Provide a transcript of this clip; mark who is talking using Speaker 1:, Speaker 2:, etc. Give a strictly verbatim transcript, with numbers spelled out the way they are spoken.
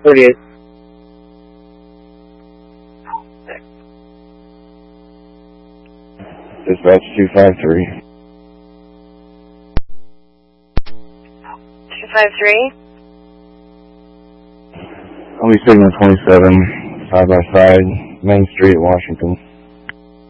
Speaker 1: thirty-eight.
Speaker 2: Dispatch two five three.
Speaker 3: two five three.
Speaker 2: Only signal twenty-seven, side by side, Main Street, Washington.